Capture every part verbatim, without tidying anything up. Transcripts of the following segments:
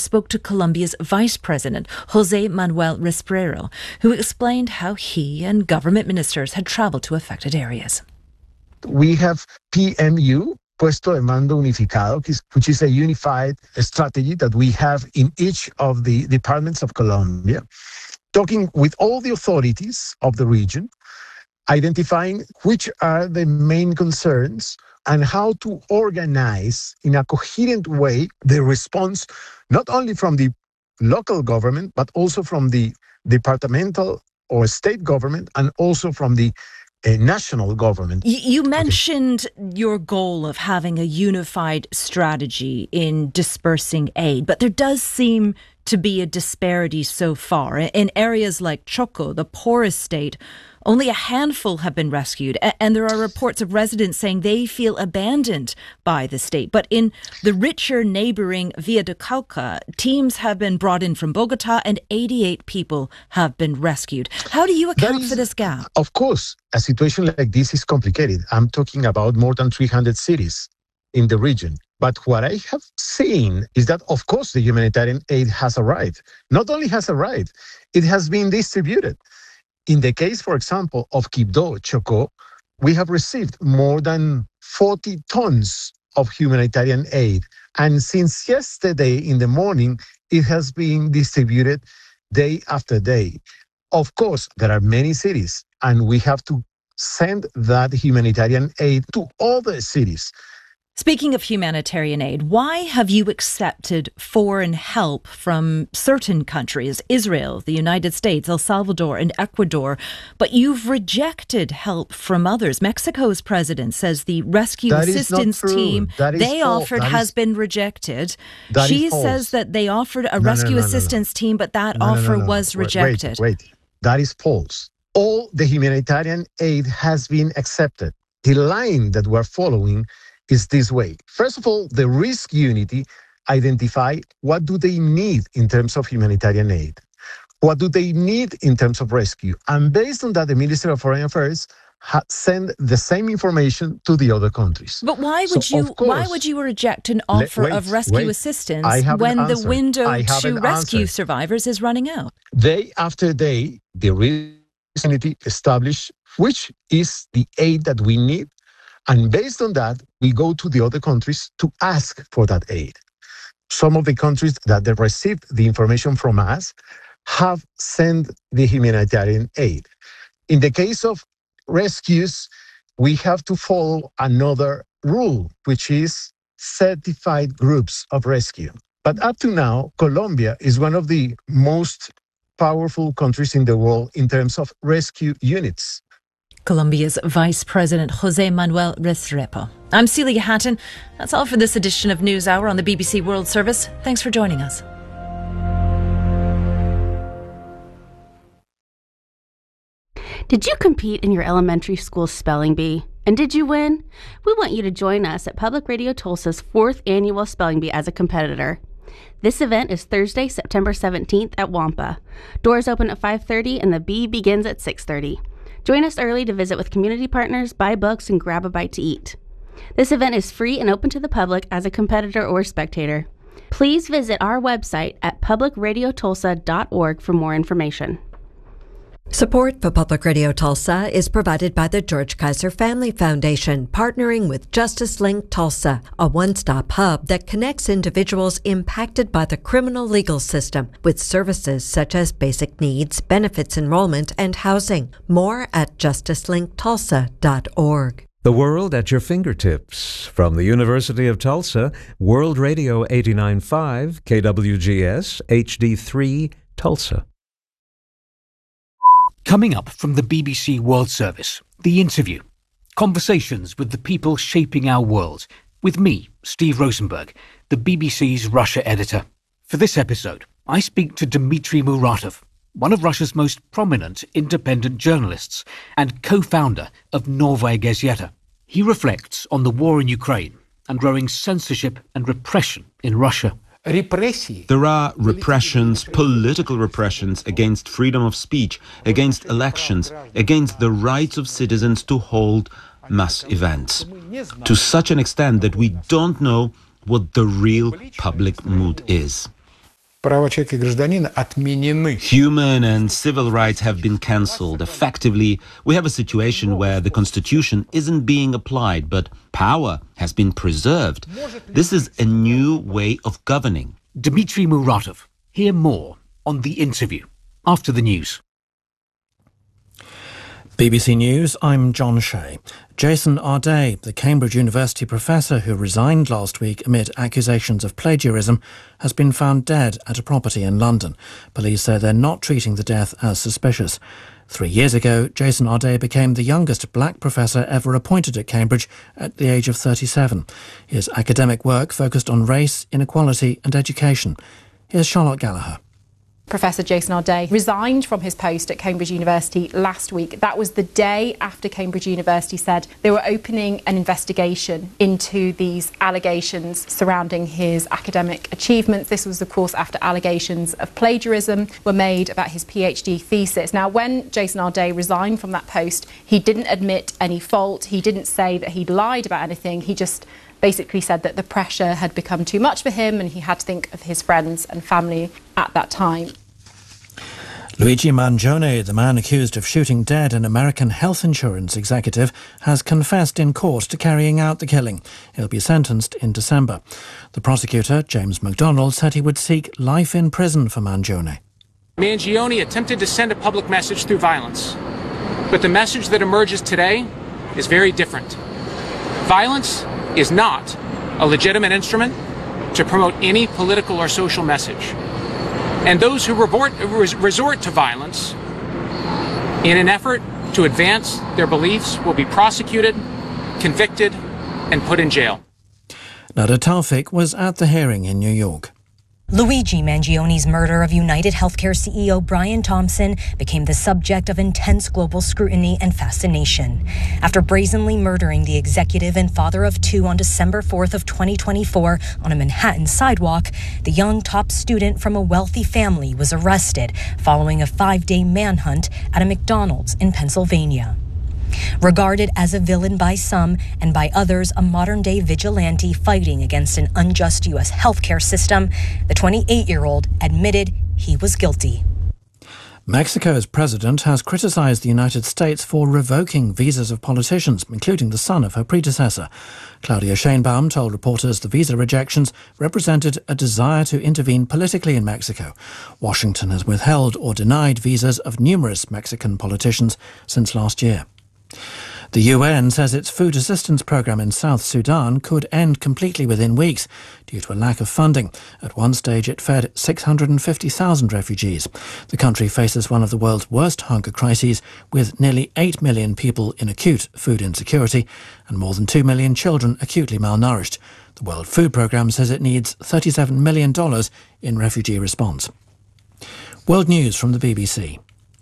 spoke to Colombia's Vice President, José Manuel Risprero, who explained how he and government ministers had traveled to affected areas. We have P M U, Puesto de Mando Unificado, which is a unified strategy that we have in each of the departments of Colombia, talking with all the authorities of the region, identifying which are the main concerns and how to organize in a coherent way the response, not only from the local government, but also from the departmental or state government, and also from the uh, national government. You, you mentioned okay. your goal of having a unified strategy in dispersing aid, but there does seem to be a disparity so far. In areas like Choco, the poorest state, only a handful have been rescued, and there are reports of residents saying they feel abandoned by the state. But in the richer neighbouring Villa de Cauca, teams have been brought in from Bogota and eighty-eight people have been rescued. How do you account is, for this gap? Of course, a situation like this is complicated. I'm talking about more than three hundred cities in the region. But what I have seen is that, of course, the humanitarian aid has arrived. Not only has arrived, it has been distributed. In the case, for example, of Quibdó, Chocó, we have received more than forty tons of humanitarian aid. And since yesterday in the morning, it has been distributed day after day. Of course, there are many cities, and we have to send that humanitarian aid to other cities. Speaking of humanitarian aid, why have you accepted foreign help from certain countries, Israel, the United States, El Salvador and Ecuador, but you've rejected help from others? Mexico's president says the rescue that assistance team they false. offered that has is, been rejected. She says that they offered a no, rescue no, no, no, assistance no. team, but that no, offer no, no, no. was wait, rejected. Wait, wait, that is false. All the humanitarian aid has been accepted. The line that we're following is this way. First of all, the risk unity identify what do they need in terms of humanitarian aid, what do they need in terms of rescue, and based on that, the Ministry of Foreign Affairs ha- send the same information to the other countries. But why would so, you? Course, why would you reject an offer wait, of rescue wait, assistance when answered. the window to rescue answered. survivors is running out? Day after day, the risk unity established which is the aid that we need. And based on that, we go to the other countries to ask for that aid. Some of the countries that have received the information from us have sent the humanitarian aid. In the case of rescues, we have to follow another rule, which is certified groups of rescue. But up to now, Colombia is one of the most powerful countries in the world in terms of rescue units. Colombia's Vice President José Manuel Restrepo. I'm Celia Hatton. That's all for this edition of NewsHour on the B B C World Service. Thanks for joining us. Did you compete in your elementary school spelling bee? And did you win? We want you to join us at Public Radio Tulsa's fourth annual spelling bee as a competitor. This event is Thursday, September seventeenth at Wampa. Doors open at five thirty and the bee begins at six thirty. Join us early to visit with community partners, buy books, and grab a bite to eat. This event is free and open to the public as a competitor or spectator. Please visit our website at public radio tulsa dot org for more information. Support for Public Radio Tulsa is provided by the George Kaiser Family Foundation, partnering with Justice Link Tulsa, a one-stop hub that connects individuals impacted by the criminal legal system with services such as basic needs, benefits enrollment, and housing. More at justice link tulsa dot org. The world at your fingertips. From the University of Tulsa, World Radio eighty-nine point five, K W G S, H D three, Tulsa. Coming up from the B B C World Service, The Interview. Conversations with the people shaping our world. With me, Steve Rosenberg, the B B C's Russia editor. For this episode, I speak to Dmitry Muratov, one of Russia's most prominent independent journalists and co-founder of Novaya Gazeta. He reflects on the war in Ukraine and growing censorship and repression in Russia. There are repressions, political repressions against freedom of speech, against elections, against the rights of citizens to hold mass events, to such an extent that we don't know what the real public mood is. Human and civil rights have been cancelled. Effectively, we have a situation where the constitution isn't being applied, but power has been preserved. This is a new way of governing. Dmitry Muratov. Hear more on The Interview after the news. B B C News, I'm John Shea. Jason Arday, the Cambridge University professor who resigned last week amid accusations of plagiarism, has been found dead at a property in London. Police say they're not treating the death as suspicious. Three years ago, Jason Arday became the youngest black professor ever appointed at Cambridge at the age of thirty-seven. His academic work focused on race, inequality and education. Here's Charlotte Gallagher. Professor Jason Arday resigned from his post at Cambridge University last week. That was the day after Cambridge University said they were opening an investigation into these allegations surrounding his academic achievements. This was, of course, after allegations of plagiarism were made about his PhD thesis. Now, when Jason Arday resigned from that post, he didn't admit any fault. He didn't say that he'd lied about anything. He just basically said that the pressure had become too much for him and he had to think of his friends and family at that time. Luigi Mangione, the man accused of shooting dead an American health insurance executive, has confessed in court to carrying out the killing. He'll be sentenced in December. The prosecutor, James MacDonald, said he would seek life in prison for Mangione. Mangione attempted to send a public message through violence, but the message that emerges today is very different. Violence is not a legitimate instrument to promote any political or social message. And those who resort, resort to violence in an effort to advance their beliefs will be prosecuted, convicted, and put in jail. Nada Tawfik was at the hearing in New York. Luigi Mangione's murder of United Healthcare C E O Brian Thompson became the subject of intense global scrutiny and fascination. After brazenly murdering the executive and father of two on December fourth of twenty twenty-four on a Manhattan sidewalk, the young top student from a wealthy family was arrested following a five-day manhunt at a McDonald's in Pennsylvania. Regarded as a villain by some and by others a modern-day vigilante fighting against an unjust U S healthcare system, the twenty-eight-year-old admitted he was guilty. Mexico's president has criticized the United States for revoking visas of politicians, including the son of her predecessor. Claudia Sheinbaum told reporters the visa rejections represented a desire to intervene politically in Mexico. Washington has withheld or denied visas of numerous Mexican politicians since last year. The U N says its food assistance programme in South Sudan could end completely within weeks due to a lack of funding. At one stage, it fed six hundred fifty thousand refugees. The country faces one of the world's worst hunger crises, with nearly eight million people in acute food insecurity and more than two million children acutely malnourished. The World Food Programme says it needs thirty-seven million dollars in refugee response. World News from the B B C.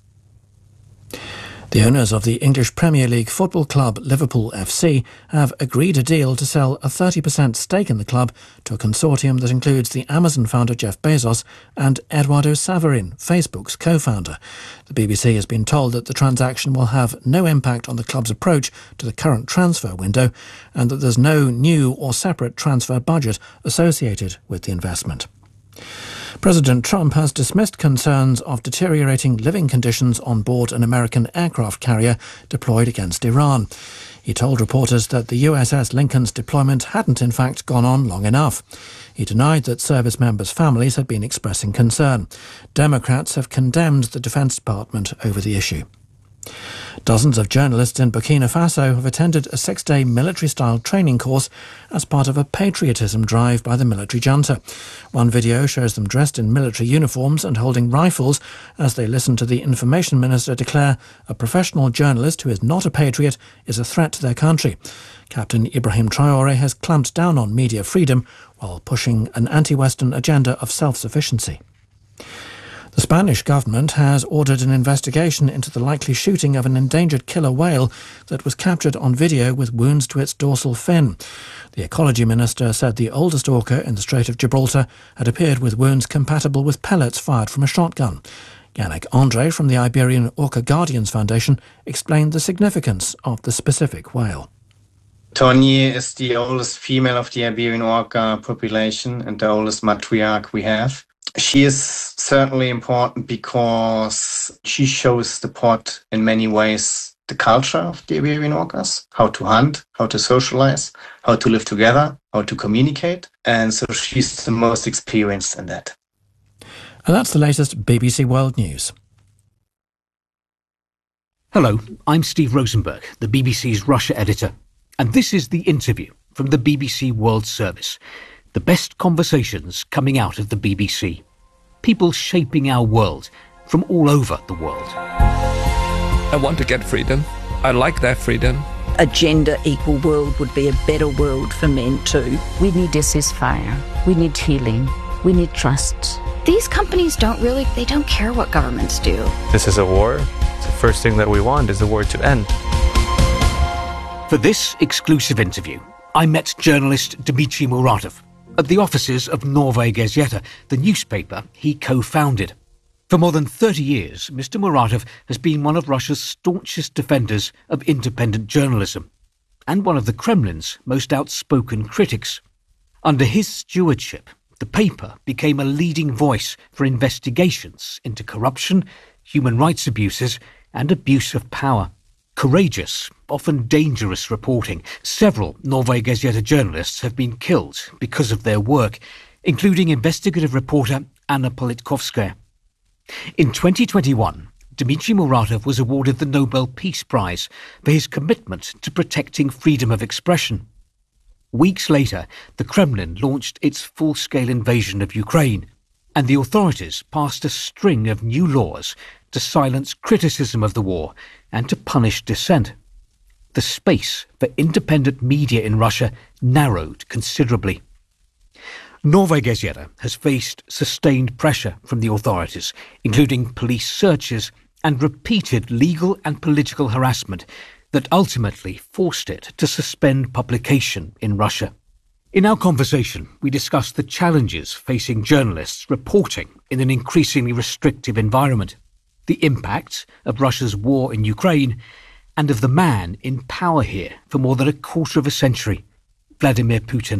The owners of the English Premier League football club Liverpool F C have agreed a deal to sell a thirty percent stake in the club to a consortium that includes the Amazon founder Jeff Bezos and Eduardo Saverin, Facebook's co-founder. The B B C has been told that the transaction will have no impact on the club's approach to the current transfer window and that there's no new or separate transfer budget associated with the investment. President Trump has dismissed concerns of deteriorating living conditions on board an American aircraft carrier deployed against Iran. He told reporters that the U S S Lincoln's deployment hadn't in fact gone on long enough. He denied that service members' families had been expressing concern. Democrats have condemned the Defense Department over the issue. Dozens of journalists in Burkina Faso have attended a six-day military-style training course as part of a patriotism drive by the military junta. One video shows them dressed in military uniforms and holding rifles as they listen to the information minister declare a professional journalist who is not a patriot is a threat to their country. Captain Ibrahim Traore has clamped down on media freedom while pushing an anti-Western agenda of self-sufficiency. The Spanish government has ordered an investigation into the likely shooting of an endangered killer whale that was captured on video with wounds to its dorsal fin. The ecology minister said the oldest orca in the Strait of Gibraltar had appeared with wounds compatible with pellets fired from a shotgun. Yannick Andre from the Iberian Orca Guardians Foundation explained the significance of the specific whale. Tony is the oldest female of the Iberian orca population and the oldest matriarch we have. She is certainly important because she shows support in many ways the culture of the Iberian Orcas, how to hunt, how to socialize, how to live together, how to communicate. And so she's the most experienced in that. And that's the latest B B C World News. Hello, I'm Steve Rosenberg, the B B C's Russia editor, and this is The Interview from the B B C World Service. The best conversations coming out of the B B C. People shaping our world from all over the world. I want to get freedom. I like that freedom. A gender equal world would be a better world for men too. We need a ceasefire. We need healing. We need trust. These companies don't really, they don't care what governments do. This is a war. The first thing that we want is the war to end. For this exclusive interview, I met journalist Dmitry Muratov at the offices of Novaya Gazeta, the newspaper he co-founded. For more than thirty years, Mister Muratov has been one of Russia's staunchest defenders of independent journalism and one of the Kremlin's most outspoken critics. Under his stewardship, the paper became a leading voice for investigations into corruption, human rights abuses and abuse of power. Courageous, often dangerous reporting. Several Novaya Gazeta journalists have been killed because of their work, including investigative reporter Anna Politkovskaya. In twenty twenty-one, Dmitry Muratov was awarded the Nobel Peace Prize for his commitment to protecting freedom of expression. Weeks later, the Kremlin launched its full-scale invasion of Ukraine, and the authorities passed a string of new laws to silence criticism of the war and to punish dissent. The space for independent media in Russia narrowed considerably. Novaya Gazeta has faced sustained pressure from the authorities, including police searches and repeated legal and political harassment that ultimately forced it to suspend publication in Russia. In our conversation, we discussed the challenges facing journalists reporting in an increasingly restrictive environment, the impact of Russia's war in Ukraine, and of the man in power here for more than a quarter of a century, Vladimir Putin.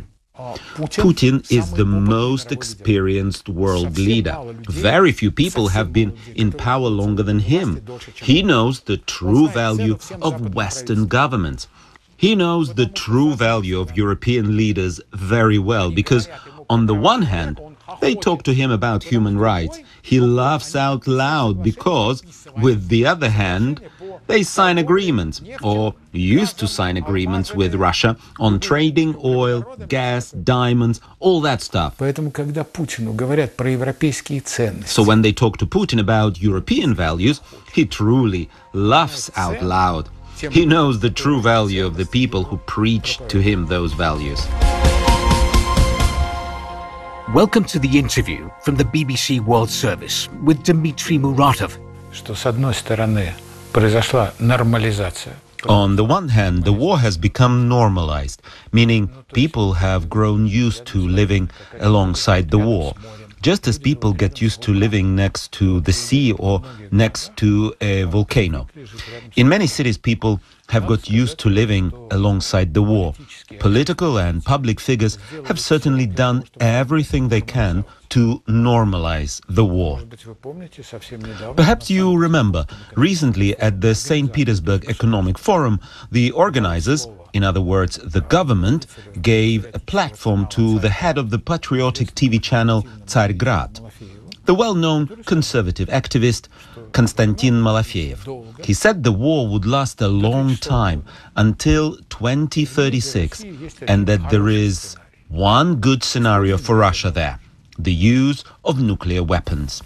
Putin is the most experienced world leader. Very few people have been in power longer than him. He knows the true value of Western governments. He knows the true value of European leaders very well because, on the one hand, they talk to him about human rights. He laughs out loud because, with the other hand, they sign agreements, or used to sign agreements with Russia on trading oil, gas, diamonds, all that stuff. So when they talk to Putin about European values, he truly laughs out loud. He knows the true value of the people who preach to him those values. Welcome to the interview from the B B C World Service with Dmitry Muratov. On the one hand, the war has become normalized, meaning people have grown used to living alongside the war, just as people get used to living next to the sea or next to a volcano. In many cities, people have got used to living alongside the war. Political and public figures have certainly done everything they can to normalize the war. Perhaps you remember, recently at the Saint Petersburg Economic Forum, the organizers, in other words, the government, gave a platform to the head of the patriotic T V channel Tsargrad, the well-known conservative activist Konstantin Malafeyev. He said the war would last a long time, until twenty thirty-six, and that there is one good scenario for Russia there: the use of nuclear weapons.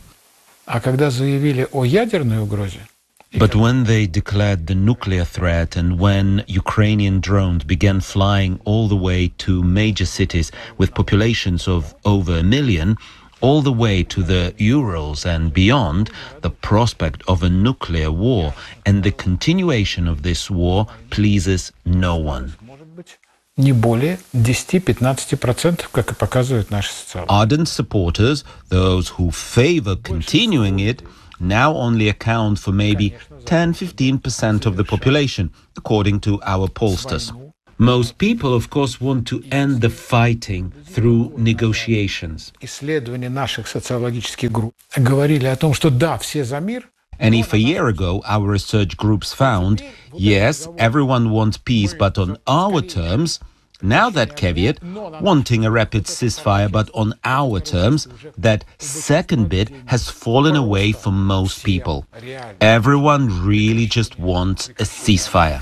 But when they declared the nuclear threat and when Ukrainian drones began flying all the way to major cities with populations of over a million, all the way to the Urals and beyond, the prospect of a nuclear war and the continuation of this war pleases no one. Ardent supporters, those who favor continuing it, now only account for maybe ten to fifteen percent of the population, according to our pollsters. Most people, of course, want to end the fighting through negotiations. Исследования наших социологических групп говорили о том, что да, все за мир. And if a year ago our research groups found, yes, everyone wants peace, but on our terms, now that caveat, wanting a rapid ceasefire, but on our terms, that second bit has fallen away for most people. Everyone really just wants a ceasefire.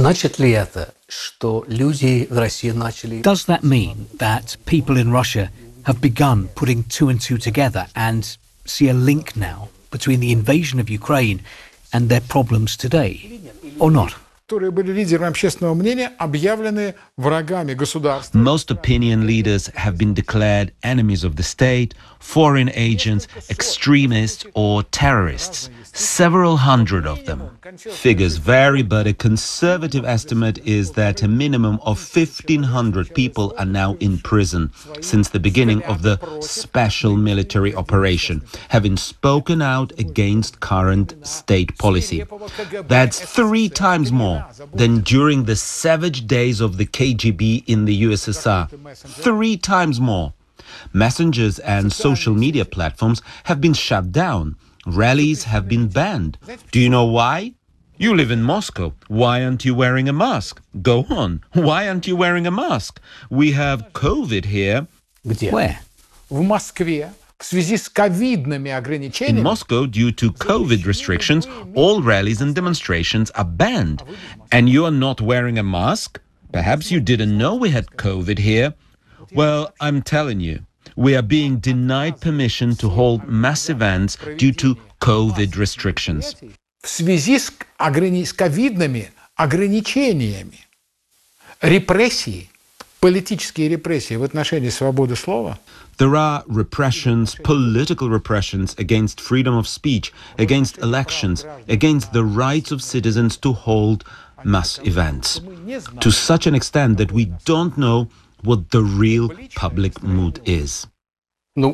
Does that mean that people in Russia have begun putting two and two together and see a link now between the invasion of Ukraine and their problems today, or not? Которые были лидерами общественного мнения, объявлены врагами государства. Most opinion leaders have been declared enemies of the state, foreign agents, extremists or terrorists. Several hundred of them. Figures vary, but a conservative estimate is that a minimum of fifteen hundred people are now in prison since the beginning of the special military operation, having spoken out against current state policy. That's three times more than during the savage days of the K G B in the U S S R. Three times more. Messengers and social media platforms have been shut down. Rallies have been banned. Do you know why? You live in Moscow. Why aren't you wearing a mask? Go on. Why aren't you wearing a mask? We have COVID here. Where? В Москве. В связи с ковидными ограничениями. In Moscow, due to COVID restrictions, all rallies and demonstrations are banned. And you are not wearing a mask? Perhaps you didn't know we had COVID here. Well, I'm telling you, we are being denied permission to hold mass events due to COVID restrictions. В связи с, ограни... с ковидными ограничениями, репрессии, политические репрессии в отношении свободы слова. There are repressions, political repressions against freedom of speech, against elections, against the rights of citizens to hold mass events. To such an extent that we don't know what the real public mood is. They're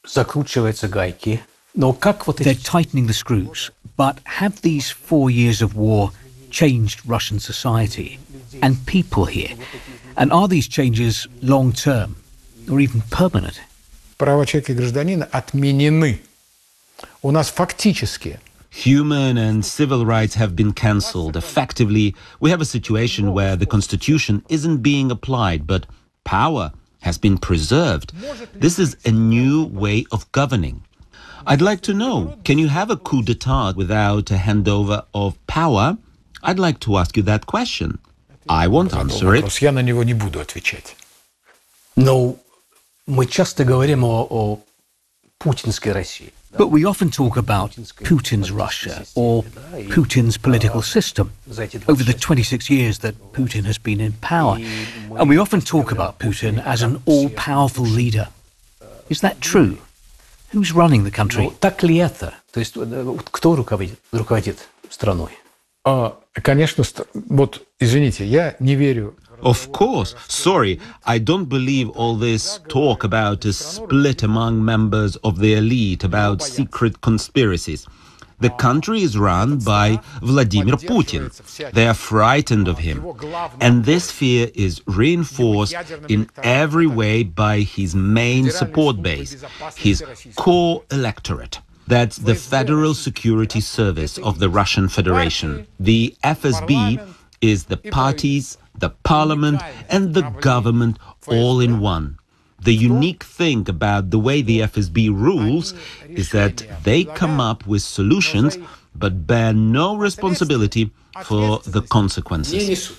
tightening the screws, but have these four years of war changed Russian society and people here? And are these changes long-term or even permanent? Права человека и гражданина отменены. У нас фактически Human and civil rights have been cancelled. Effectively, we have a situation where the constitution isn't being applied, but power has been preserved. This is a new way of governing. I'd like to know, can you have a coup d'etat without a handover of power? I'd like to ask you that question. I won't answer it. Я на него не буду отвечать. Но мы часто говорим о, о путинской России. But we often talk about Putin's Russia or Putin's political system over the twenty-six years that Putin has been in power. And we often talk about Putin as an all-powerful leader. Is that true? Who's running the country? Так ли это? То есть кто руководит, руководит страной? Конечно, вот, извините, я не верю. Of course. Sorry, I don't believe all this talk about a split among members of the elite, about secret conspiracies. The country is run by Vladimir Putin. They are frightened of him. And this fear is reinforced in every way by his main support base, his core electorate. That's the Federal Security Service of the Russian Federation. The F S B is the parties, the parliament and the government all in one. The unique thing about the way the F S B rules is that they come up with solutions but bear no responsibility for the consequences.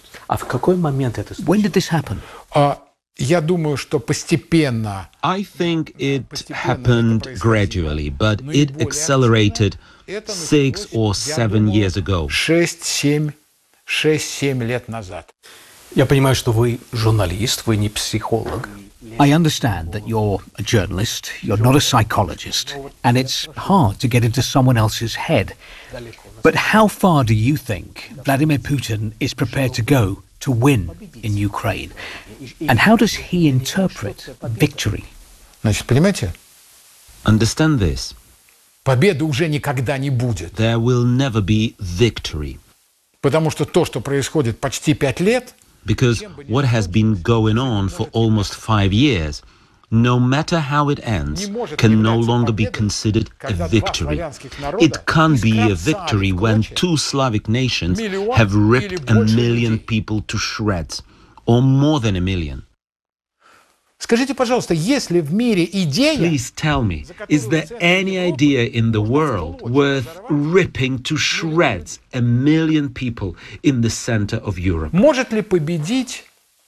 When did this happen? Я думаю, что постепенно. I think it happened gradually, but it accelerated six or seven years ago. Шесть-семь шесть-семь лет назад. Я понимаю, что вы журналист, вы не психолог. I understand that you're a journalist, you're not a psychologist, and it's hard to get into someone else's head. But how far do you think Vladimir Putin is prepared to go to win in Ukraine? And how does he interpret victory? Значит, понимаете? Understand this. Победы уже никогда не будет. There will never be victory. Потому что то, что происходит почти пять лет, because what has been going on for almost five years, no matter how it ends, can no longer be considered a victory. It can't be a victory when two Slavic nations have ripped a million people to shreds, or more than a million. Скажите, пожалуйста, есть ли в мире идея... Please tell me, is there any idea in the world worth ripping to shreds a million people in the center of Europe? Может ли победить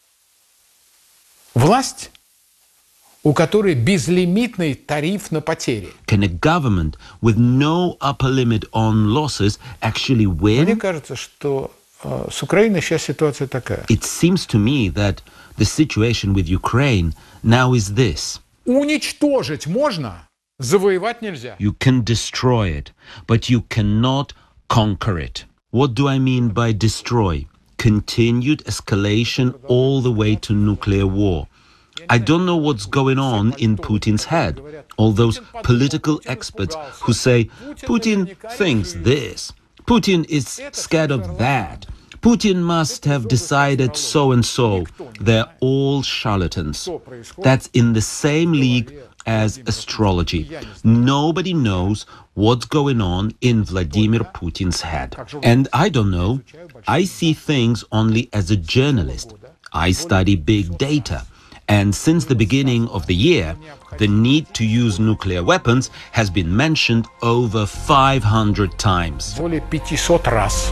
власть, у которой безлимитный тариф на потери? Can a government with no upper limit on losses actually win? Мне кажется, что э, с Украиной сейчас ситуация такая. It seems to me that the situation with Ukraine now is this. Уничтожить можно, завоевать нельзя. You can destroy it, but you cannot conquer it. What do I mean by destroy? Continued escalation all the way to nuclear war. I don't know what's going on in Putin's head. All those political experts who say, Putin thinks this, Putin is scared of that, Putin must have decided so and so. They're all charlatans. That's in the same league as astrology. Nobody knows what's going on in Vladimir Putin's head. And I don't know. I see things only as a journalist. I study big data. And since the beginning of the year, the need to use nuclear weapons has been mentioned over five hundred times. Более пятисот раз.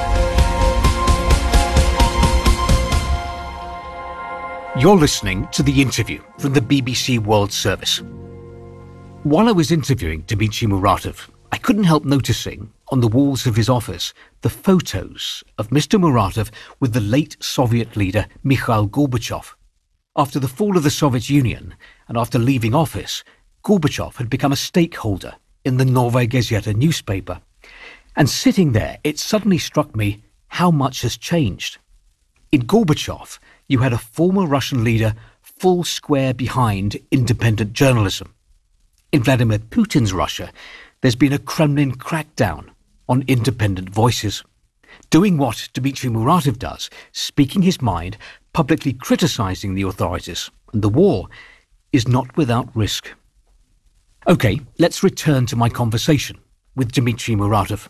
You're listening to The Interview from the B B C World Service. While I was interviewing Dmitry Muratov, I couldn't help noticing on the walls of his office the photos of Mister Muratov with the late Soviet leader Mikhail Gorbachev. After the fall of the Soviet Union and after leaving office, Gorbachev had become a stakeholder in the Novaya Gazeta newspaper. And sitting there, it suddenly struck me how much has changed. In Gorbachev, you had a former Russian leader full square behind independent journalism. In Vladimir Putin's Russia, there's been a Kremlin crackdown on independent voices. Doing what Dmitry Muratov does, speaking his mind, publicly criticizing the authorities and the war, is not without risk. Okay, let's return to my conversation with Dmitry Muratov.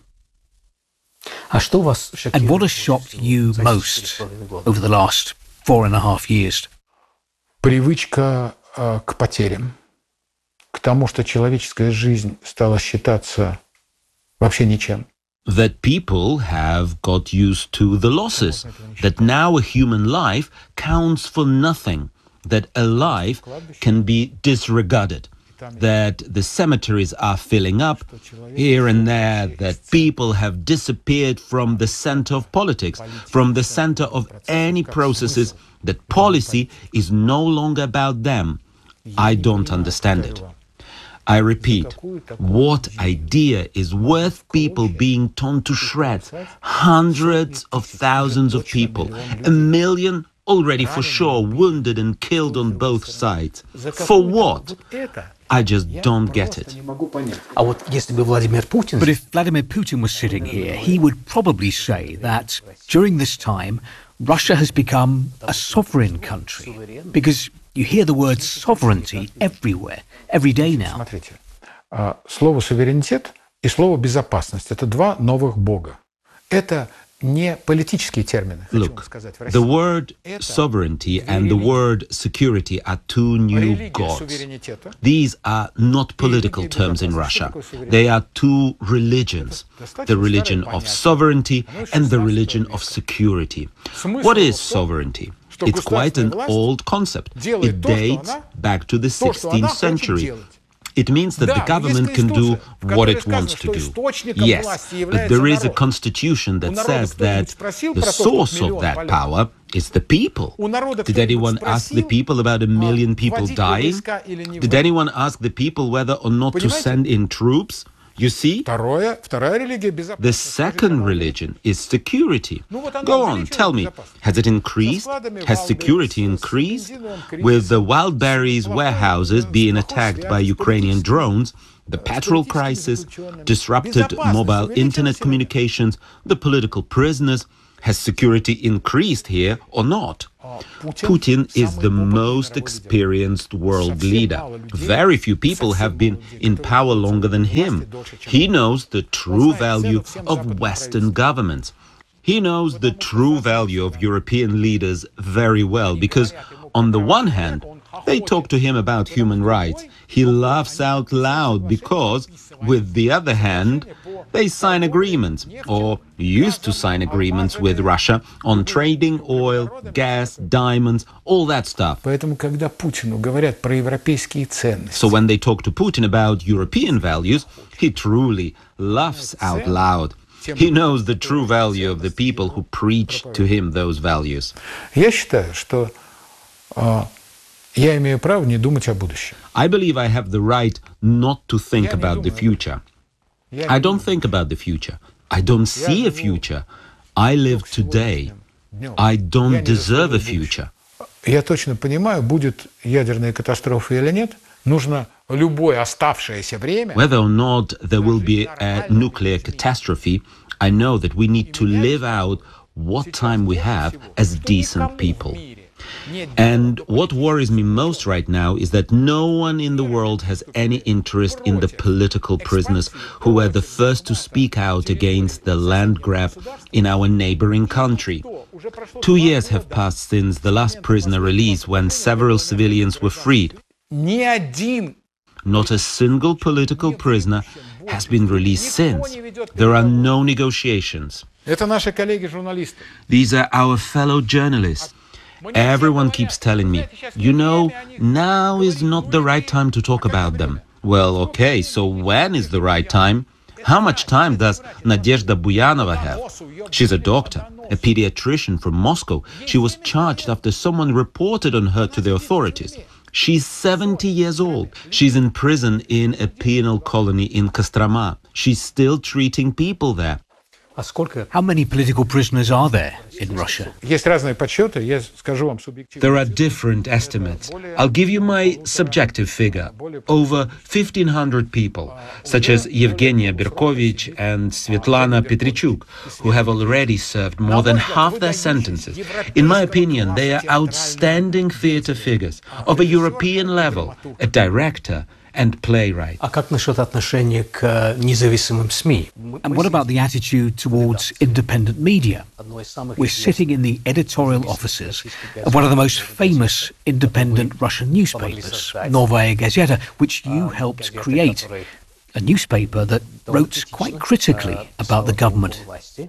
And what has shocked you most over the last four and a half years? Привычка э, к потерям, к тому, что человеческая жизнь стала считаться вообще ничем. That people have got used to the losses, that now a human life counts for nothing, that a life can be disregarded, that the cemeteries are filling up here and there, that people have disappeared from the center of politics, from the center of any processes, that policy is no longer about them. I don't understand it. I repeat, what idea is worth people being torn to shreds? Hundreds of thousands of people, a million already for sure wounded and killed on both sides. For what? I just don't get it. But if Vladimir Putin was sitting here, he would probably say that during this time, Russia has become a sovereign country, because you hear the word sovereignty everywhere, every day now. Смотрите, слово суверенитет и слово безопасность – это два новых бога. Это не политические термины. Look, the word sovereignty and the word security are two new gods. These are not political terms in Russia. They are two religions, the religion of sovereignty and the religion of security. What is sovereignty? It's quite an old concept. It dates back to the sixteenth century. It means that the government can do what it wants to do. Yes, but there is a constitution that says that the source of that power is the people. Did anyone ask the people about a million people dying? Did anyone ask the people whether or not to send in troops? You see? The second religion is security. Go on, tell me, has it increased? Has security increased? With the Wildberries warehouses being attacked by Ukrainian drones, the petrol crisis, disrupted mobile internet communications, the political prisoners, Has security increased here or not? Putin is the most experienced world leader. Very few people have been in power longer than him. He knows the true value of Western governments. He knows the true value of European leaders very well because, on the one hand, they talk to him about human rights. He laughs out loud because, with the other hand, they sign agreements, or used to sign agreements with Russia on trading oil, gas, diamonds, all that stuff. So when they talk to Putin about European values, he truly laughs out loud. He knows the true value of the people who preach to him those values. I believe I have the right not to think about the future. I don't think about the future. I don't see a future. I live today. I don't deserve a future. Я точно понимаю, будет ядерная катастрофа или нет. Нужно любое оставшееся время. Whether or not there will be a nuclear catastrophe, I know that we need to live out what time we have as decent people. And what worries me most right now is that no one in the world has any interest in the political prisoners who were the first to speak out against the land grab in our neighboring country. Two years have passed since the last prisoner release when several civilians were freed. Not a single political prisoner has been released since. There are no negotiations. These are our fellow journalists. Everyone keeps telling me, you know, now is not the right time to talk about them. Well, okay, so when is the right time? How much time does Nadezhda Buyanova have? She's a doctor, a pediatrician from Moscow. She was charged after someone reported on her to the authorities. She's seventy years old. She's in prison in a penal colony in Kostroma. She's still treating people there. How many political prisoners are there in Russia? There are different estimates. I'll give you my subjective figure. Over fifteen hundred people, such as Yevgenia Berkovich and Svetlana Petrichuk, who have already served more than half their sentences. In my opinion, they are outstanding theater figures of a European level, a director and playwright. And what about the attitude towards independent media? We're sitting in the editorial offices of one of the most famous independent Russian newspapers, Novaya Gazeta, which you helped create, a newspaper that wrote quite critically about the government.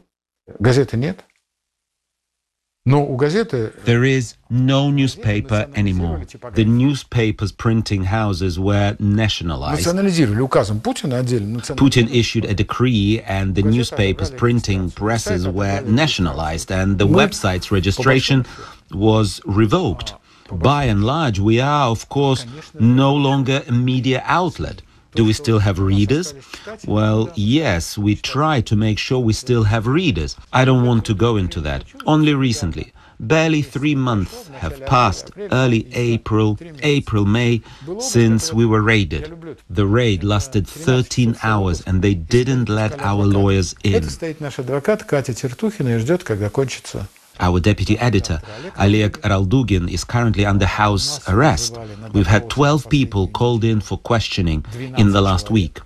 There is no newspaper anymore. The newspapers' printing houses were nationalized. Putin issued a decree and the newspapers' printing presses were nationalized and the website's registration was revoked. By and large, we are, of course, no longer a media outlet. Do we still have readers? Well, yes, we try to make sure we still have readers. I don't want to go into that. Only recently, barely three months have passed, early April, April, May, since we were raided. The raid lasted thirteen hours and they didn't let our lawyers in. Our deputy editor, Oleg Raldugin, is currently under house arrest. We've had twelve people called in for questioning in the last week.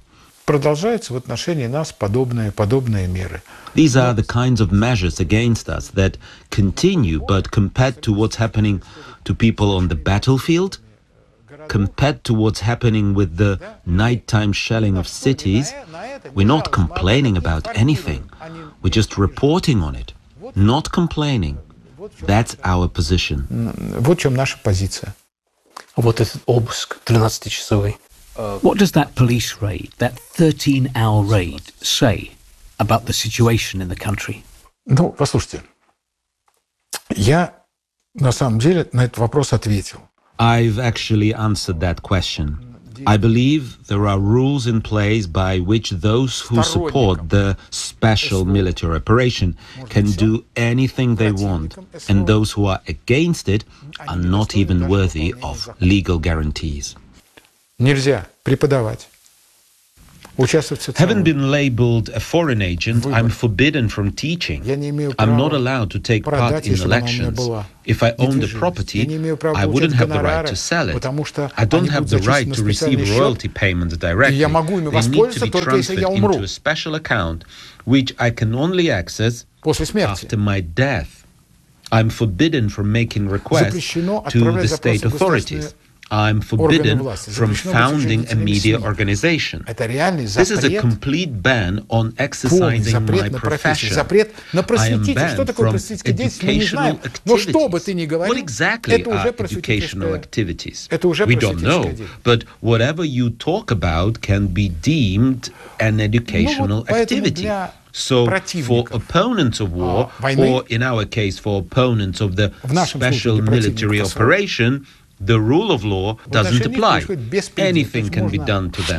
These are the kinds of measures against us that continue, but compared to what's happening to people on the battlefield, compared to what's happening with the nighttime shelling of cities, we're not complaining about anything. We're just reporting on it. Not complaining. That's our position. What does that police raid, that thirteen-hour raid, say about the situation in the country? Ну, послушайте, я на самом деле на этот вопрос ответил. I've actually answered that question. I believe there are rules in place by which those who support the special military operation can do anything they want, and those who are against it are not even worthy of legal guarantees. Нельзя преподавать, Having been labeled a foreign agent, I'm forbidden from teaching. I'm not allowed to take part in elections. If I owned a property, I wouldn't have the right to sell it. I don't have the right to receive royalty payments directly. They need to be transferred into a special account, which I can only access after my death. I'm forbidden from making requests to the state authorities. I'm forbidden from founding a media organization. This is a complete ban on exercising my profession. I am banned from educational activities. What exactly are educational activities? We don't know, but whatever you talk about can be deemed an educational activity. So for opponents of war, or in our case for opponents of the special military operation, the rule of law doesn't apply. Anything can be done to them.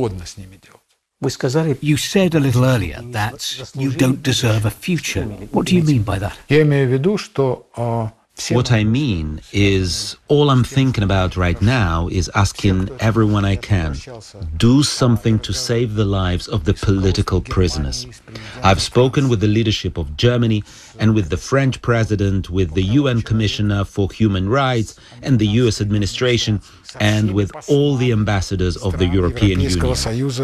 You said a little earlier that you don't deserve a future. What do you mean by that? What I mean is, all I'm thinking about right now is asking everyone I can, do something to save the lives of the political prisoners. I've spoken with the leadership of Germany and with the French president, with the U N Commissioner for Human Rights and the U S administration, and with all the ambassadors of the European Union.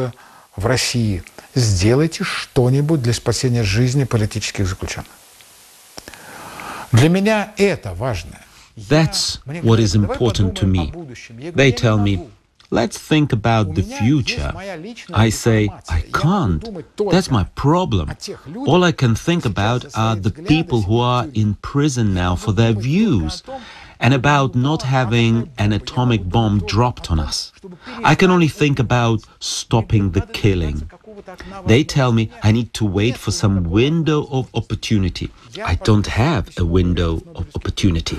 Сделайте что-нибудь для спасения жизни политических заключенных. Для меня это важно. That's what is important to me. They tell me, let's think about the future. I say, I can't. That's my problem. All I can think about are the people who are in prison now for their views, and about not having an atomic bomb dropped on us. I can only think about stopping the killing. They tell me I need to wait for some window of opportunity. I don't have a window of opportunity.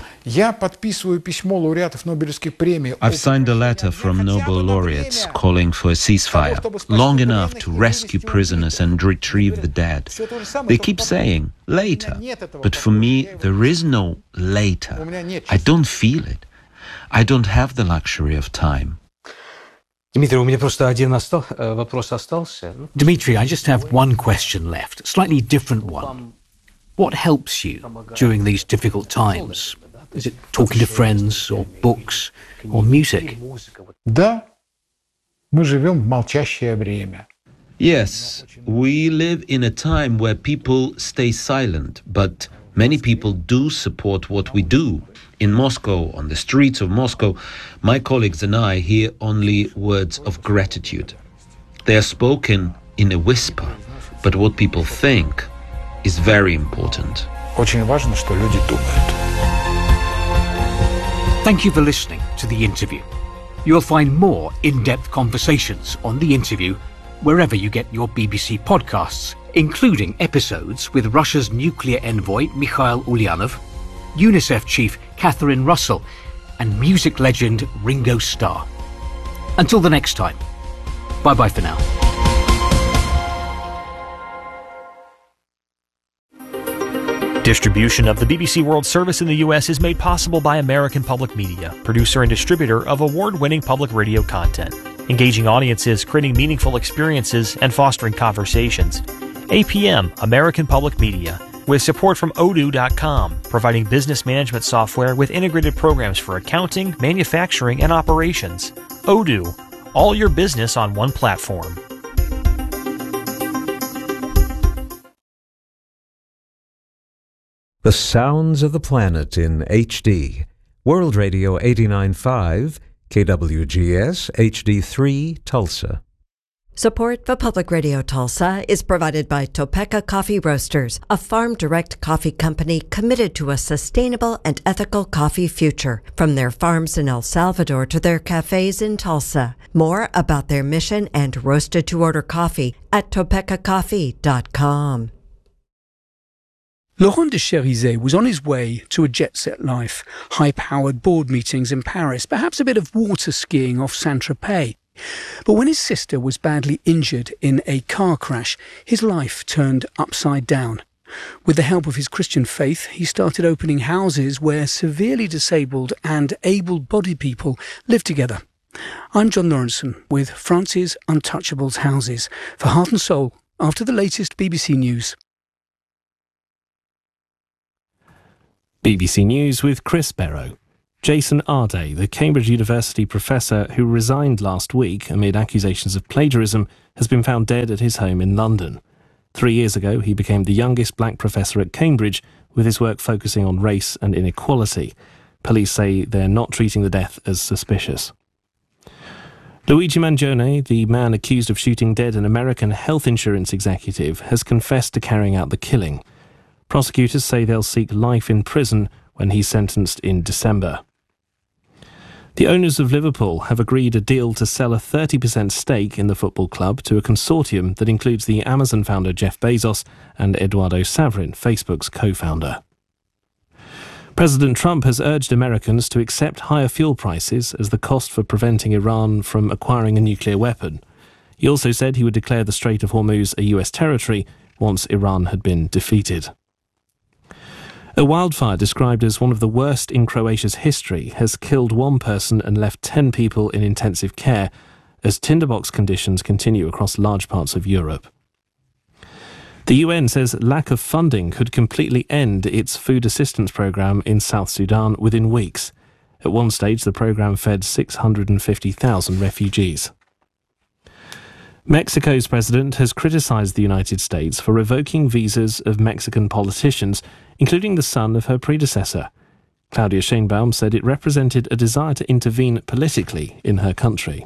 I've signed a letter from Nobel laureates calling for a ceasefire, long enough to rescue prisoners and retrieve the dead. They keep saying, later. But for me, there is no later. I don't feel it. I don't have the luxury of time. Дмитрий, у меня просто один вопрос остался. Dmitry, I just have one question left, slightly different one. What helps you during these difficult times? Is it talking to friends, or books, or music? Да, мы живем в молчащее время. Yes, we live in a time where people stay silent, but many people do support what we do. In Moscow, on the streets of Moscow, my colleagues and I hear only words of gratitude. They are spoken in a whisper, but what people think is very important. Очень важно, что люди думают. Thank you for listening to The Interview. You'll find more in-depth conversations on The Interview wherever you get your B B C podcasts, including episodes with Russia's nuclear envoy Mikhail Ulyanov, UNICEF chief Catherine Russell, and music legend Ringo Starr. Until the next time, bye-bye for now. Distribution of the B B C World Service in the U S is made possible by American Public Media, producer and distributor of award-winning public radio content, engaging audiences, creating meaningful experiences, and fostering conversations. A P M, American Public Media, with support from odoo dot com, providing business management software with integrated programs for accounting, manufacturing, and operations. Odoo, all your business on one platform. The Sounds of the Planet in H D. World Radio eighty-nine point five, K W G S H D three, Tulsa. Support for Public Radio Tulsa is provided by Topeka Coffee Roasters, a farm-direct coffee company committed to a sustainable and ethical coffee future, from their farms in El Salvador to their cafes in Tulsa. More about their mission and roasted-to-order coffee at topeka coffee dot com. Laurent de Cherizet was on his way to a jet-set life, high-powered board meetings in Paris, perhaps a bit of water skiing off Saint-Tropez. But when his sister was badly injured in a car crash, his life turned upside down. With the help of his Christian faith, he started opening houses where severely disabled and able-bodied people lived together. I'm John Lawrenson with France's Untouchables Houses for Heart and Soul after the latest B B C News. B B C News with Chris Barrow. Jason Arday, the Cambridge University professor who resigned last week amid accusations of plagiarism, has been found dead at his home in London. Three years ago, he became the youngest black professor at Cambridge, with his work focusing on race and inequality. Police say they're not treating the death as suspicious. Luigi Mangione, the man accused of shooting dead an American health insurance executive, has confessed to carrying out the killing. Prosecutors say they'll seek life in prison when he's sentenced in December. The owners of Liverpool have agreed a deal to sell a thirty percent stake in the football club to a consortium that includes the Amazon founder Jeff Bezos and Eduardo Saverin, Facebook's co-founder. President Trump has urged Americans to accept higher fuel prices as the cost for preventing Iran from acquiring a nuclear weapon. He also said he would declare the Strait of Hormuz a U S territory once Iran had been defeated. A wildfire described as one of the worst in Croatia's history has killed one person and left ten people in intensive care as tinderbox conditions continue across large parts of Europe. The U N says lack of funding could completely end its food assistance programme in South Sudan within weeks. At one stage, the programme fed six hundred fifty thousand refugees. Mexico's president has criticised the United States for revoking visas of Mexican politicians, including the son of her predecessor. Claudia Sheinbaum said it represented a desire to intervene politically in her country.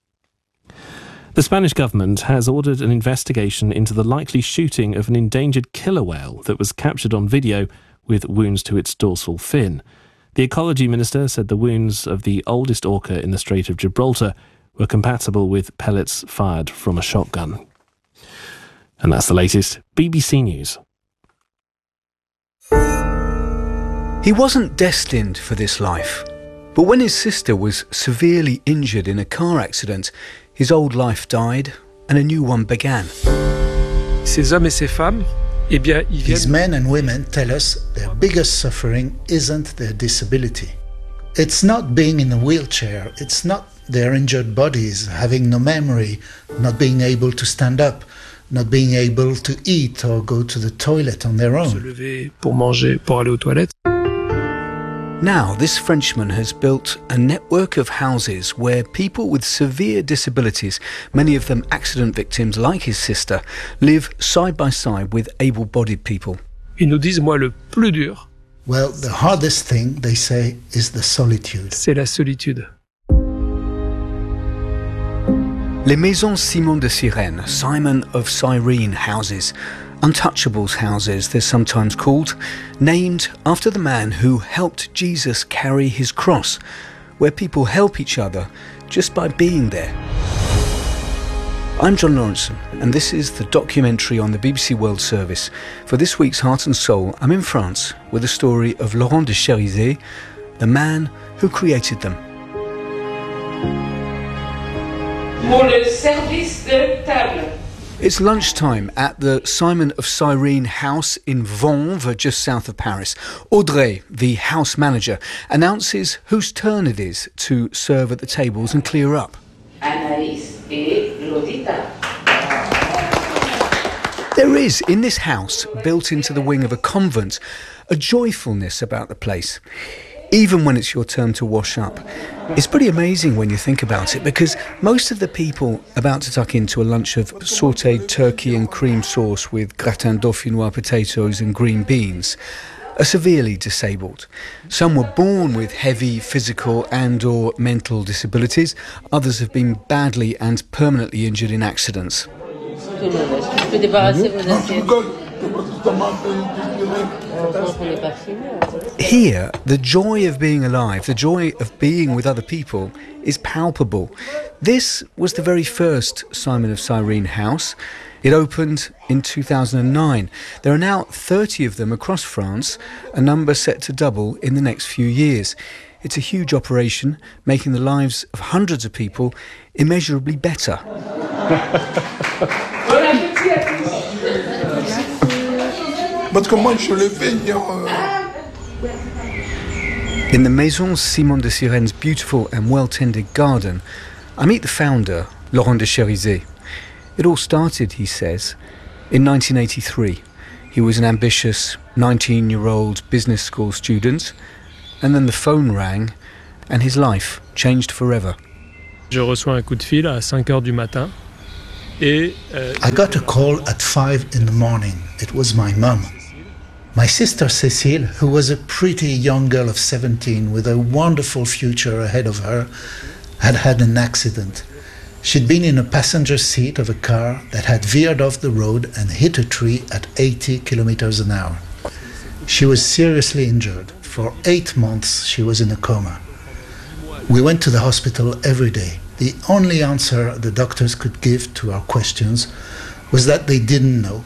The Spanish government has ordered an investigation into the likely shooting of an endangered killer whale that was captured on video with wounds to its dorsal fin. The ecology minister said the wounds of the oldest orca in the Strait of Gibraltar were compatible with pellets fired from a shotgun. And that's the latest B B C News. He wasn't destined for this life, but when his sister was severely injured in a car accident, his old life died and a new one began. Ces hommes et ces femmes, eh bien, ils viennent... These men and women tell us their biggest suffering isn't their disability. It's not being in a wheelchair, it's not their injured bodies, having no memory, not being able to stand up, not being able to eat or go to the toilet on their own. Se lever pour manger, pour aller aux toilettes. Now, this Frenchman has built a network of houses where people with severe disabilities, many of them accident victims like his sister, live side by side with able-bodied people. Ils nous disent, moi, le plus dur. Well, the hardest thing, they say, is the solitude. C'est la solitude. Les Maisons Simon de Sirène, Simon of Cyrene houses, Untouchables houses they're sometimes called, named after the man who helped Jesus carry his cross, where people help each other just by being there. I'm John Lawrenson, and this is the documentary on the B B C World Service. For this week's Heart and Soul, I'm in France with the story of Laurent de Chérisey, the man who created them. Pour le service de table. It's lunchtime at the Simon of Cyrene house in Vanves, just south of Paris. Audrey, the house manager, announces whose turn it is to serve at the tables and clear up. Anaïs et Lodita. There is, in this house, built into the wing of a convent, a joyfulness about the place. Even when it's your turn to wash up. It's pretty amazing when you think about it, because most of the people about to tuck into a lunch of sautéed turkey and cream sauce with gratin dauphinois potatoes and green beans are severely disabled. Some were born with heavy physical and or mental disabilities. Others have been badly and permanently injured in accidents. Here, the joy of being alive, the joy of being with other people is palpable. This was the very first Simon of Cyrene house. It opened in two thousand nine. There are now thirty of them across France, a number set to double in the next few years. It's a huge operation, making the lives of hundreds of people immeasurably better. In the Maison Simon de Sirenne's beautiful and well-tended garden, I meet the founder, Laurent de Cherizet. It all started, he says, in nineteen eighty-three. He was an ambitious nineteen-year-old business school student, and then the phone rang, and his life changed forever. Je reçois un coup de fil à cinq heures du matin. Et, euh, I got a call at five in the morning. It was my mum. My sister Cécile, who was a pretty young girl of seventeen with a wonderful future ahead of her, had had an accident. She'd been in a passenger seat of a car that had veered off the road and hit a tree at eighty kilometers an hour. She was seriously injured. For eight months she was in a coma. We went to the hospital every day. The only answer the doctors could give to our questions was that they didn't know.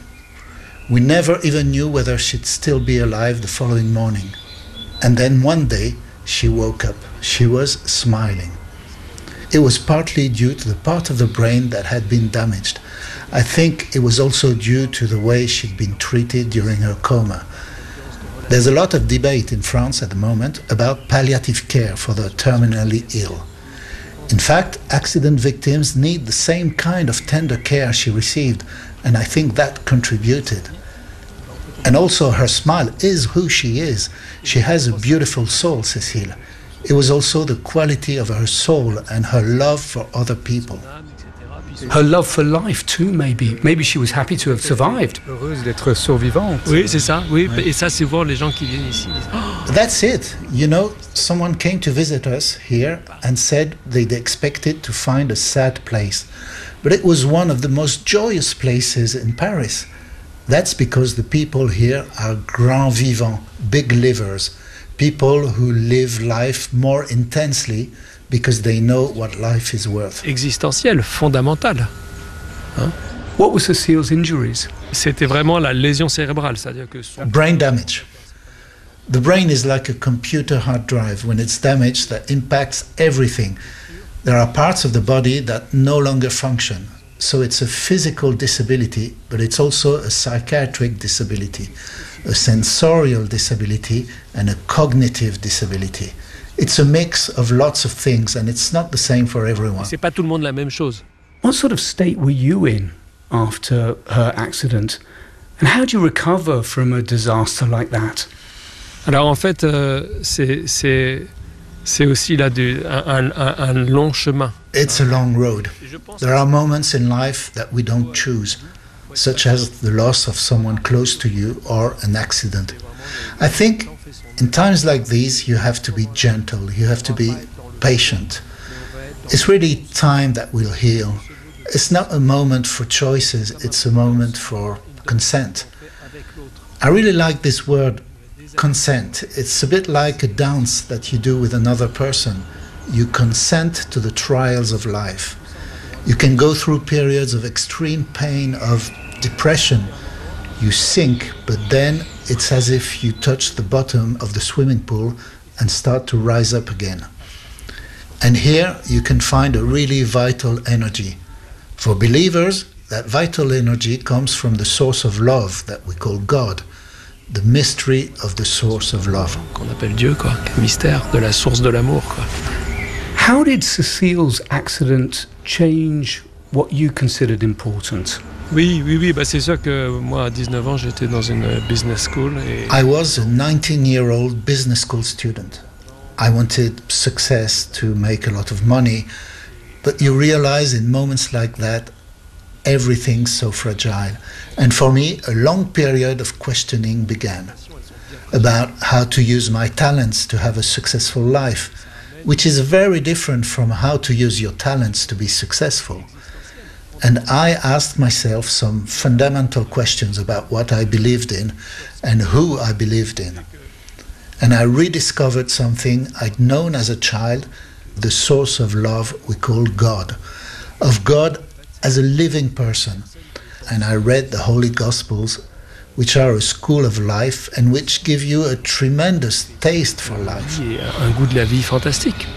We never even knew whether she'd still be alive the following morning. And then one day she woke up. She was smiling. It was partly due to the part of the brain that had been damaged. I think it was also due to the way she'd been treated during her coma. There's a lot of debate in France at the moment about palliative care for the terminally ill. In fact, accident victims need the same kind of tender care she received, and I think that contributed. And also her smile is who she is. She has a beautiful soul, Cécile. It was also the quality of her soul and her love for other people. Her love for life too, maybe. Maybe she was happy to have survived. Heureuse d'être survivante. Oui, c'est ça. Oui, et ça, c'est voir les gens qui viennent ici. That's it. You know, someone came to visit us here and said they'd expected to find a sad place. But it was one of the most joyous places in Paris. That's because the people here are grands vivants, big livers, people who live life more intensely because they know what life is worth. Existentielle, fondamentale. Hein? What were Cécile's injuries? C'était vraiment la lésion cérébrale, c'est-à-dire que son... Brain damage. The brain is like a computer hard drive. When it's damaged, that impacts everything. There are parts of the body that no longer function. So it's a physical disability, but it's also a psychiatric disability, a sensorial disability, and a cognitive disability. It's a mix of lots of things, and it's not the same for everyone. C'est pas tout le monde la même chose. What sort of state were you in after her accident? And how do you recover from a disaster like that? Alors en fait, euh, c'est c'est c'est aussi là du, un, un, un long chemin. It's a long road. There are moments in life that we don't choose, such as the loss of someone close to you or an accident. I think in times like these, you have to be gentle, you have to be patient. It's really time that will heal. It's not a moment for choices, it's a moment for consent. I really like this word, consent. It's a bit like a dance that you do with another person. You consent to the trials of life. You can go through periods of extreme pain, of depression. You sink, but then it's as if you touch the bottom of the swimming pool and start to rise up again. And here you can find a really vital energy. For believers, that vital energy comes from the source of love that we call God, the mystery of the source of love. Qu'on appelle Dieu, quoi. Le mystère de la source de l'amour, quoi. How did Cécile's accident change what you considered important? Oui, oui, oui. Bah c'est sûr que moi, à dix-neuf ans, j'étais dans une business school. Et... I was a nineteen-year-old business school student. I wanted success to make a lot of money, but you realize in moments like that, everything's so fragile. And for me, a long period of questioning began about how to use my talents to have a successful life, which is very different from how to use your talents to be successful. And I asked myself some fundamental questions about what I believed in and who I believed in. And I rediscovered something I'd known as a child, the source of love we call God, of God as a living person. And I read the Holy Gospels, which are a school of life and which give you a tremendous taste for life. Un goût de la vie fantastique.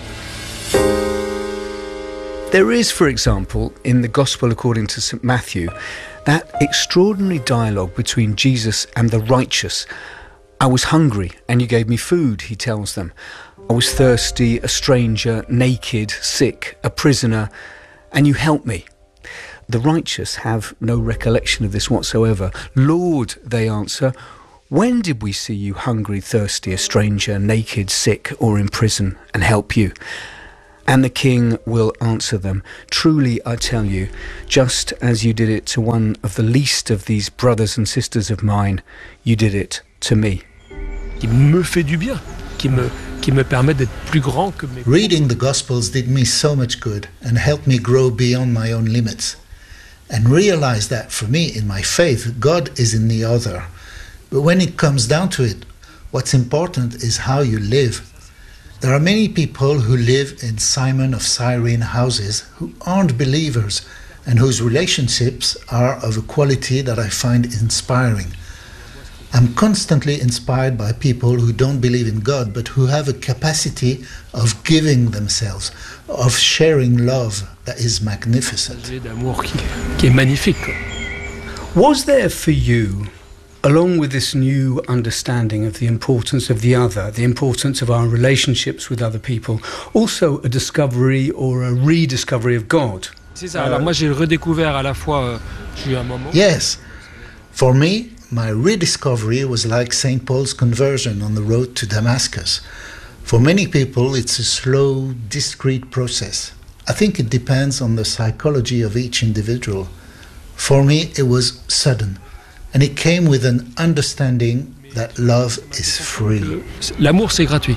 There is, for example, in the Gospel according to Saint Matthew, that extraordinary dialogue between Jesus and the righteous. I was hungry and you gave me food, he tells them. I was thirsty, a stranger, naked, sick, a prisoner, and you helped me. The righteous have no recollection of this whatsoever. Lord, they answer, when did we see you hungry, thirsty, a stranger, naked, sick, or in prison, and help you? And the king will answer them, truly I tell you, just as you did it to one of the least of these brothers and sisters of mine, you did it to me. Qui me fait du bien, qui me, qui me permet d'être plus grand que mes... Reading the Gospels did me so much good and helped me grow beyond my own limits. And realize that for me, in my faith, God is in the other. But when it comes down to it, what's important is how you live. There are many people who live in Simon of Cyrene houses who aren't believers and whose relationships are of a quality that I find inspiring. I'm constantly inspired by people who don't believe in God but who have a capacity of giving themselves, of sharing love that is magnificent. Was there for you, along with this new understanding of the importance of the other, the importance of our relationships with other people, also a discovery or a rediscovery of God? Yes. For me, my rediscovery was like Saint Paul's conversion on the road to Damascus. For many people, it's a slow, discreet process. I think it depends on the psychology of each individual. For me, it was sudden, and it came with an understanding that love is free. L'amour, c'est gratuit.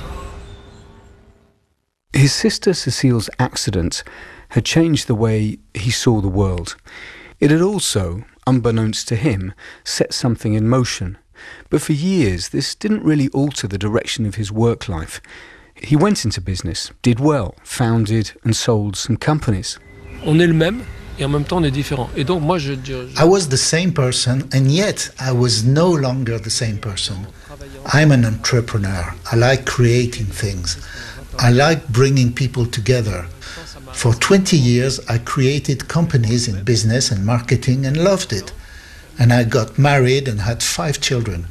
His sister Cecile's accident had changed the way he saw the world. It had also, unbeknownst to him, set something in motion. But for years, this didn't really alter the direction of his work life. He went into business, did well, founded and sold some companies. On est le même, et en même temps on est différent. Et donc moi je, je, je... I was the same person, and yet I was no longer the same person. I'm an entrepreneur. I like creating things. I like bringing people together. For twenty years, I created companies in business and marketing and loved it. And I got married and had five children.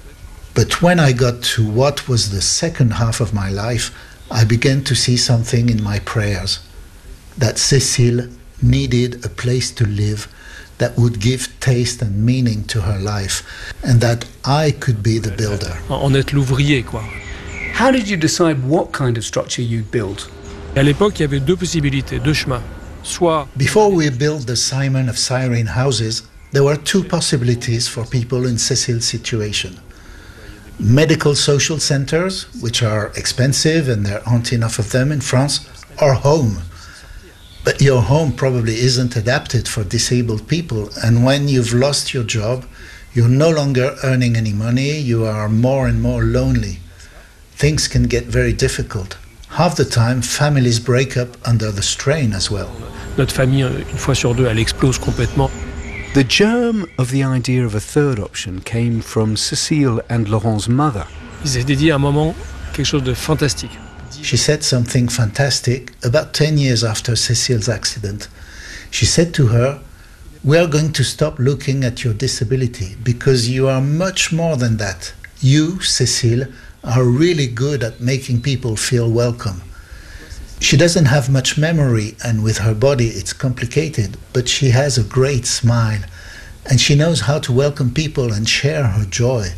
But when I got to what was the second half of my life, I began to see something in my prayers. That Cécile needed a place to live that would give taste and meaning to her life, and that I could be the builder. En être l'ouvrier, quoi. How did you decide what kind of structure you'd build? À l'époque, il y avait deux possibilités, deux chemins. Soit... Before we built the Simon of Cyrene houses, there were two possibilities for people in Cécile's situation. Medical social centers, which are expensive and there aren't enough of them in France, or home. But your home probably isn't adapted for disabled people, and when you've lost your job, you're no longer earning any money, you are more and more lonely. Things can get very difficult. Half the time, families break up under the strain as well. Notre famille, une fois sur deux, elle explose complètement. The germ of the idea of a third option came from Cécile and Laurent's mother. Ils étaient dit à un moment quelque chose de fantastique. She said something fantastic about ten years after Cécile's accident. She said to her, "We are going to stop looking at your disability because you are much more than that. You, Cécile, are really good at making people feel welcome." She doesn't have much memory, and with her body it's complicated, but she has a great smile, and she knows how to welcome people and share her joy.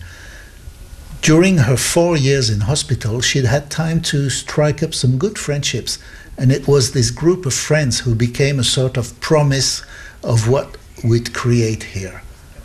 During her four years in hospital, she'd had time to strike up some good friendships, and it was this group of friends who became a sort of promise of what we'd create here.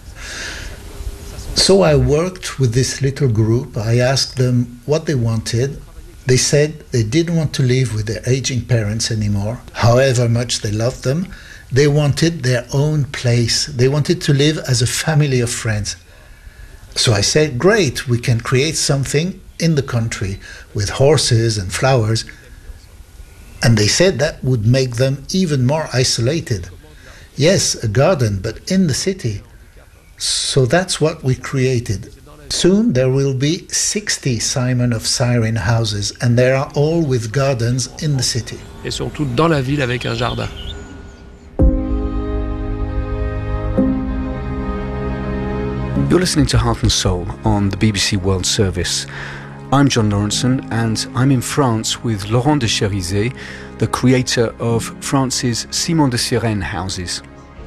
So I worked with this little group. I asked them what they wanted. They said they didn't want to live with their aging parents anymore, however much they loved them. They wanted their own place. They wanted to live as a family of friends. So I said, great, we can create something in the country with horses and flowers. And they said that would make them even more isolated. Yes, a garden, but in the city. So that's what we created. Soon there will be sixty Simon of Cyrene houses, and they are all with gardens in the city. Et sont toutes dans la ville avec un jardin. You're listening to Heart and Soul on the B B C World Service. I'm John Lawrenson, and I'm in France with Laurent de Cherizet, the creator of France's Simon de Sirène houses.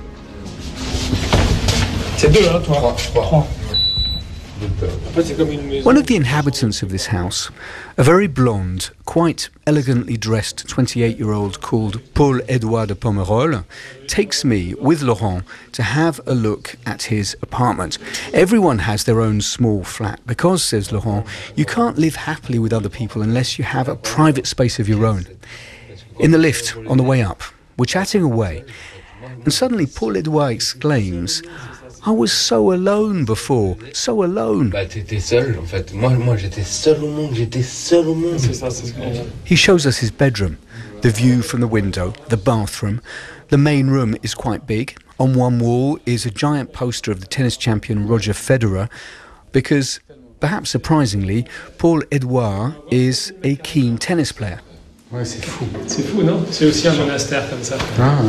One of the inhabitants of this house, a very blonde, quite elegantly dressed twenty-eight-year-old called Paul-Edouard de Pomerol, takes me with Laurent to have a look at his apartment. Everyone has their own small flat because, says Laurent, you can't live happily with other people unless you have a private space of your own. In the lift, on the way up, we're chatting away, and suddenly Paul-Edouard exclaims, I was so alone before, so alone. He shows us his bedroom, the view from the window, the bathroom. The main room is quite big. On one wall is a giant poster of the tennis champion Roger Federer, because, perhaps surprisingly, Paul-Edouard is a keen tennis player. Ouais, c'est fou. C'est fou, non? C'est aussi un monastère comme ça. Ah,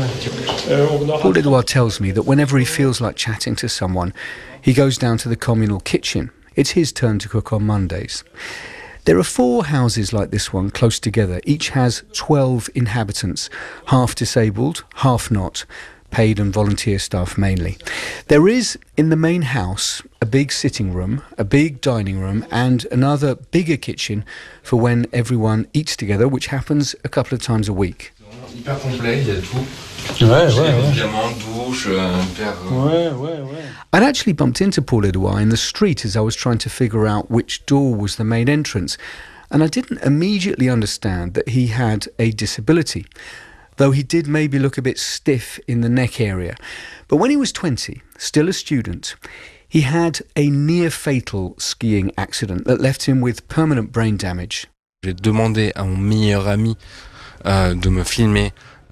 ah, ah. Paul-Edouard tells me that whenever he feels like chatting to someone, he goes down to the communal kitchen. It's his turn to cook on Mondays. There are four houses like this one close together. Each has twelve inhabitants, half disabled, half not, paid and volunteer staff mainly. There is, in the main house, a big sitting room, a big dining room, and another bigger kitchen for when everyone eats together, which happens a couple of times a week. Hyper complet, il y a tout. Ouais, ouais, Diamant, douche, hyper. Ouais, ouais, ouais. I'd actually bumped into Paul-Edouard in the street as I was trying to figure out which door was the main entrance, and I didn't immediately understand that he had a disability, though he did maybe look a bit stiff in the neck area. But when he was twenty, still a student, he had a near-fatal skiing accident that left him with permanent brain damage. J'ai demandé à mon meilleur ami euh, de me filmer.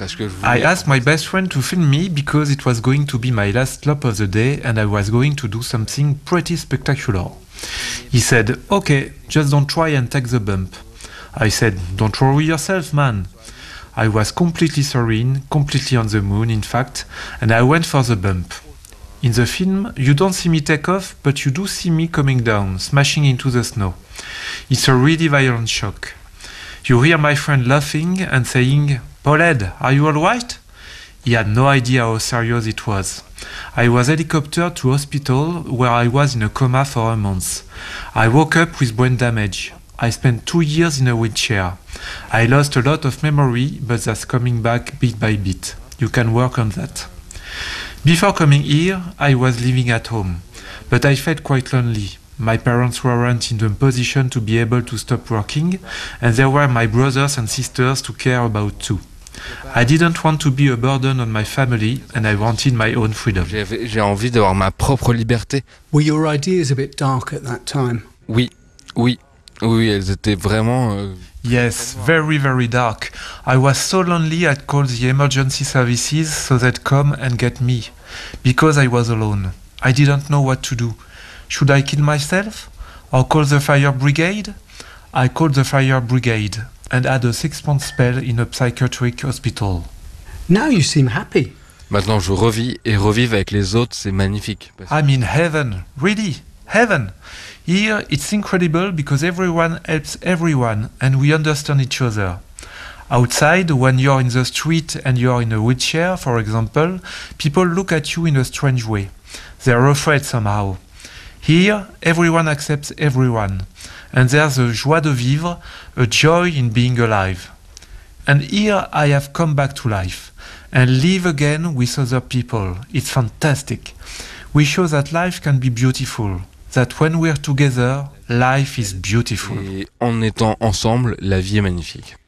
I asked my best friend to film me because it was going to be my last stop of the day and I was going to do something pretty spectacular. He said, okay, just don't try and take the bump. I said, don't worry yourself, man. I was completely serene, completely on the moon, in fact, and I went for the bump. In the film, you don't see me take off, but you do see me coming down, smashing into the snow. It's a really violent shock. You hear my friend laughing and saying, Paul-Ed, are you all right? He had no idea how serious it was. I was helicoptered to hospital where I was in a coma for a month. I woke up with brain damage. I spent two years in a wheelchair. I lost a lot of memory, but that's coming back bit by bit. You can work on that. Before coming here, I was living at home, but I felt quite lonely. My parents weren't in the position to be able to stop working, and there were my brothers and sisters to care about too. I didn't want to be a burden on my family, and I wanted my own freedom. J'ai envie d'avoir ma propre liberté. Were your ideas a bit dark at that time? Oui, oui. Oui, elles étaient vraiment... Euh... Yes, very, very dark. I was so lonely I'd call the emergency services so they'd come and get me. Because I was alone. I didn't know what to do. Should I kill myself? Or call the fire brigade? I called the fire brigade and had a six-month spell in a psychiatric hospital. Now you seem happy. Maintenant je revis et revivre avec les autres, c'est magnifique. I'm in heaven, really, heaven. Here it's incredible because everyone helps everyone and we understand each other. Outside, when you're in the street and you're in a wheelchair, for example, people look at you in a strange way. They're afraid somehow. Here, everyone accepts everyone. And there's a joie de vivre, a joy in being alive. And here I have come back to life and live again with other people. It's fantastic. We show that life can be beautiful. That when we're together, life is beautiful. Et en étant ensemble, la vie est magnifique.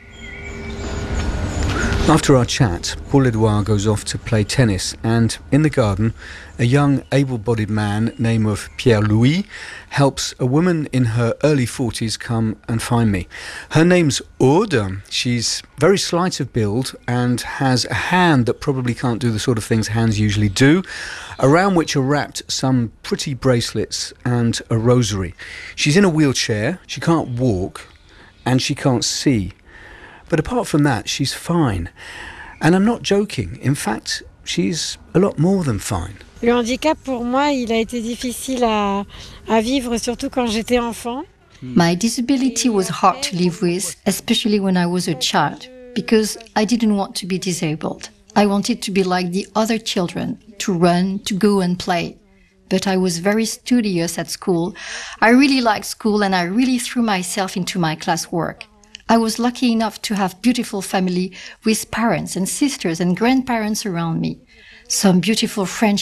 After our chat, Paul-Edouard goes off to play tennis, and in the garden, a young able-bodied man named of Pierre-Louis helps a woman in her early forties come and find me. Her name's Aude. She's very slight of build and has a hand that probably can't do the sort of things hands usually do, around which are wrapped some pretty bracelets and a rosary. She's in a wheelchair, she can't walk, and she can't see. But apart from that, she's fine. And I'm not joking. In fact, she's a lot more than fine. Le handicap, pour moi, il a été difficile à, à vivre, surtout quand j'étais enfant. My disability was hard to live with, especially when I was a child, because I didn't want to be disabled. I wanted to be like the other children, to run, to go and play. But I was very studious at school. I really liked school and I really threw myself into my classwork. I was lucky enough to have beautiful family with parents and sisters and grandparents around me. Some beautiful friendships